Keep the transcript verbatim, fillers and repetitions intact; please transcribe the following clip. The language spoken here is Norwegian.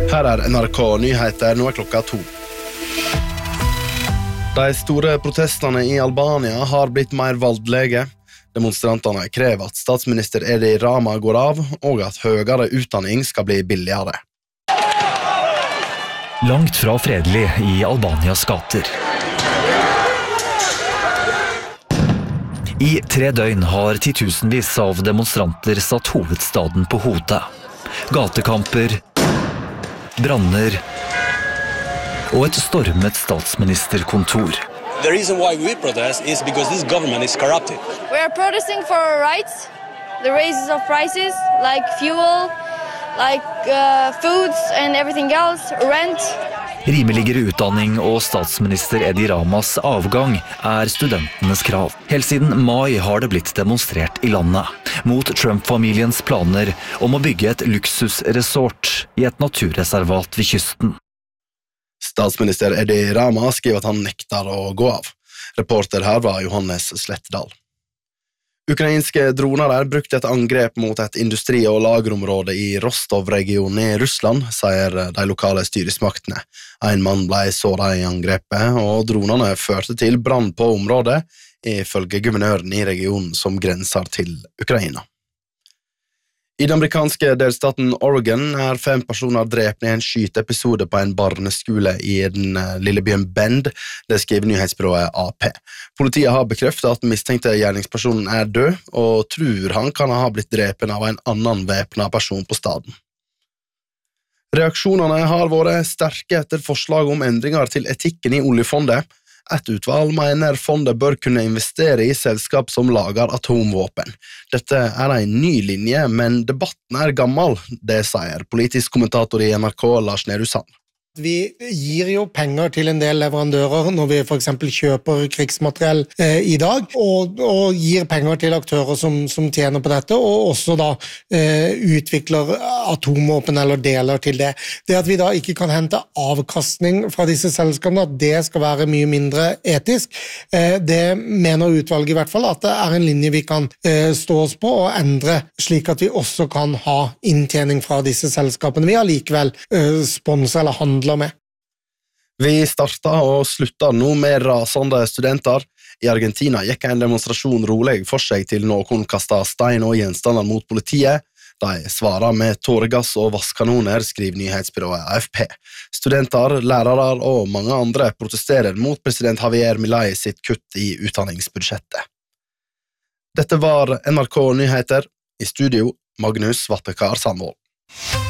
Her er N R K Nyheter, nå er klokka to. De store protestene i Albania har blitt mer voldelige. Demonstrantene krever at statsminister Edi Rama går av, og at høyere utdanning skal bli billigere. Langt fra fredelig i Albanias gater. I tre døgn har titusenvis av demonstranter satt hovedstaden på hodet. Gatekamper, branner og et stormet statsministerkontor. The reason why we protest is because this government is corrupted. We are protesting for our rights, the raises of prices, like fuel, like uh, foods and everything else, rent. Rimeligere utdanning og statsminister Edi Ramas avgang er studentenes krav. Helt siden mai har det blitt demonstrert i landet, mot Trump-familiens planer om å bygge et luksusresort i et naturreservat ved kysten. Statsminister Edi Rama skriver at han nekter å gå av. Reporter her var Johannes Slettdal. Ukrainske droner er brukt et angrep mot et industri- og lagerområde i Rostov-regionen i Russland, sier de lokale styresmaktene. En mann ble såret i angrepet, og dronene førte til brann på området, ifølge guvernøren i regionen som grenser til Ukraina. I den amerikanske delstaten Oregon er fem personer drept i en skyteepisode på en barneskole i den lille byen Bend, det skriver nyhetsbyrået A P. Politiet har bekreftet at mistenkte gjerningspersonen er død, og tror han kan ha blitt drepen av en annen væpnet person på staden. Reaksjonene har vært sterke etter forslag om endringer til etikken i oljefondet. Et utvalg mener fondet bør kunne investere i selskap som lager atomvåpen. Dette er en ny linje, men debatten er gammel, det sier politisk kommentator i N R K Lars Nehru Sand. Vi gir jo penger til en del leverandører når vi for eksempel kjøper krigsmateriell eh, i dag, og, og gir penger til aktører som, som tjener på dette, og også da eh, utvikler atomvåpen eller deler til det. Det at vi da ikke kan hente avkastning fra disse selskapene, at det skal være mye mindre etisk, eh, det mener utvalget i hvert fall at det er en linje vi kan eh, stå oss på og endre, slik at vi også kan ha inntjening fra disse selskapene. Vi har likevel eh, sponsor eller handel med. Vi starta og slutta nå med rasende studenter. I Argentina gikk en demonstrasjon rolig for seg til noen kastet stein og gjenstander mot politiet. De svarer med tåregass og vasskanoner, skriver nyhetsbyrået A F P. Studenter, lærere og mange andre protesterer mot president Javier Milei sitt kutt i utdanningsbudsjettet. Dette var N R K Nyheter. I studio, Magnus Vattekar Sandvold.